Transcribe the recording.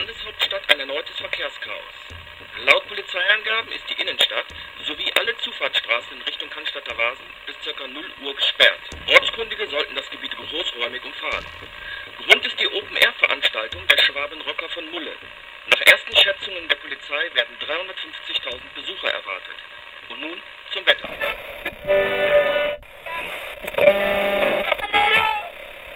Landeshauptstadt ein erneutes Verkehrschaos. Laut Polizeiangaben ist die Innenstadt sowie alle Zufahrtsstraßen in Richtung Cannstatter Vasen bis ca. 0 Uhr gesperrt. Ortskundige sollten das Gebiet großräumig umfahren. Grund ist die Open-Air-Veranstaltung der Schwabenrocker von Mulle. Nach ersten Schätzungen der Polizei werden 350.000 Besucher erwartet. Und nun zum Wetter.